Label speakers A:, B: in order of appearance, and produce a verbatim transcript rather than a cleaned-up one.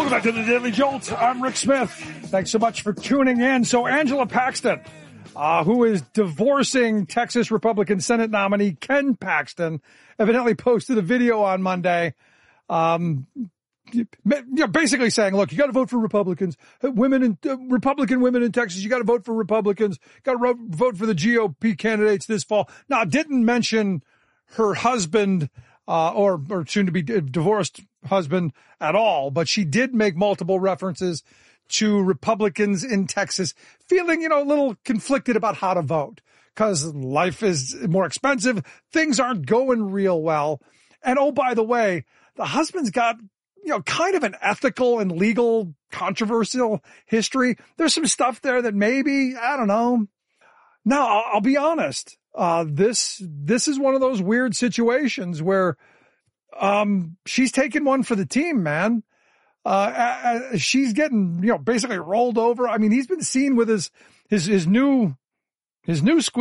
A: Welcome back to the Daily Jolt. I'm Rick Smith. Thanks so much for tuning in. So Angela Paxton, uh, who is divorcing Texas Republican Senate nominee Ken Paxton, evidently posted a video on Monday, um, you know, basically saying, look, you got to vote for Republicans. Women in, uh, Republican women in Texas, you got to vote for Republicans. Got to ro- vote for the G O P candidates this fall. Now, didn't mention her husband, uh, or, or soon to be divorced husband at all, but she did make multiple references to Republicans in Texas feeling, you know, a little conflicted about how to vote because life is more expensive. Things aren't going real well. And oh, by the way, the husband's got, you know, kind of an ethical and legal controversial history. There's some stuff there that maybe, I don't know. Now, I'll, I'll be honest. Uh, this, this is one of those weird situations where, um, she's taking one for the team, man. Uh, uh, she's getting, you know, basically rolled over. I mean, he's been seen with his, his, his new, his new squeeze.